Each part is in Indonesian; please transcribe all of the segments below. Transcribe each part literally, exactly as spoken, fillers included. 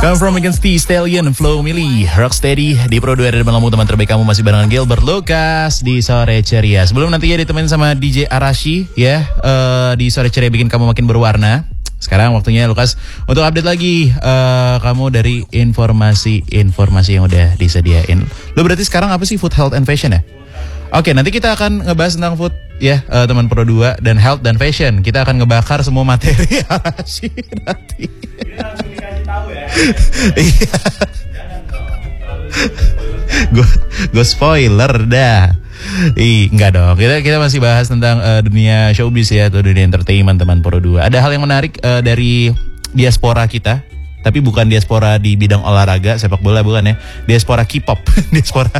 Come from against the Stallion, Flow Millie, Rocksteady di Pro dua dan malam teman terbaik kamu masih barengan Gilbert Lucas di Sore Ceria. Sebelum nantinya ditemenin sama D J Arashi ya uh, di Sore Ceria bikin kamu makin berwarna. Sekarang waktunya Lukas untuk update lagi uh, kamu dari informasi-informasi yang udah disediain. Lo berarti sekarang apa sih food, health, and fashion ya? Oke, nanti kita akan ngebahas tentang food ya uh, teman Pro dua dan health dan fashion. Kita akan ngebakar semua materi Arashi nanti. Iya. Gue gue spoiler dah. Ih, enggak dong. Kita kita masih bahas tentang uh, dunia showbiz ya atau dunia entertainment teman Pro dua. Ada hal yang menarik uh, dari diaspora kita, tapi bukan diaspora di bidang olahraga, sepak bola bukan ya. Diaspora K-pop, diaspora.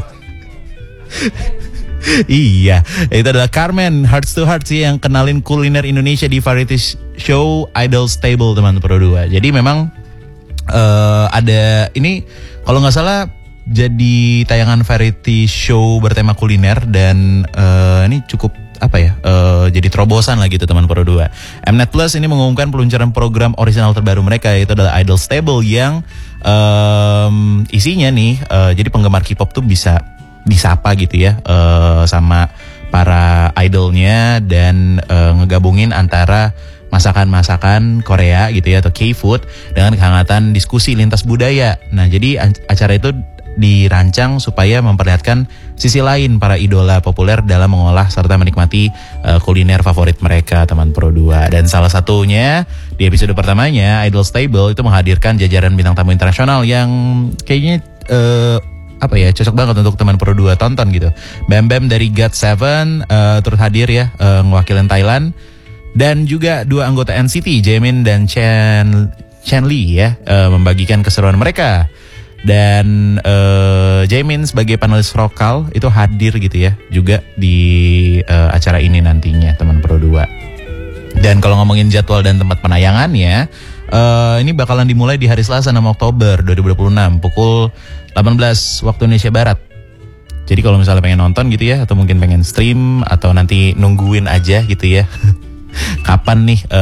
Iya, itu adalah Carmen Hearts to Hearts yang kenalin kuliner Indonesia di variety show Idol's Table teman Pro dua. Jadi memang uh, ada ini kalau nggak salah jadi tayangan variety show bertema kuliner dan uh, ini cukup apa ya uh, jadi terobosan lah gitu teman Pro dua. Mnet Plus ini mengumumkan peluncuran program original terbaru mereka yaitu adalah Idol's Table yang um, isinya nih uh, jadi penggemar K-pop tuh bisa disapa gitu ya uh, sama para idolnya dan uh, ngegabungin antara masakan-masakan Korea gitu ya atau K-food dengan kehangatan diskusi lintas budaya. Nah, jadi acara itu dirancang supaya memperlihatkan sisi lain para idola populer dalam mengolah serta menikmati uh, kuliner favorit mereka teman Pro dua. Dan salah satunya di episode pertamanya Idol's Table itu menghadirkan jajaran bintang tamu internasional yang kayaknya uh, apa ya cocok banget untuk teman Pro dua tonton gitu. Bam Bam dari God Seven uh, turut hadir ya uh, mewakilin Thailand dan juga dua anggota N C T Jaemin dan Chen Chen Li ya uh, membagikan keseruan mereka. Dan uh, Jaemin sebagai panelis vokal itu hadir gitu ya juga di uh, acara ini nantinya teman Pro dua. Dan kalau ngomongin jadwal dan tempat penayangannya uh, ini bakalan dimulai di hari Selasa enam Oktober dua ribu dua puluh enam pukul delapan belas waktu Indonesia Barat. Jadi kalau misalnya pengen nonton gitu ya atau mungkin pengen stream atau nanti nungguin aja gitu ya kapan nih uh,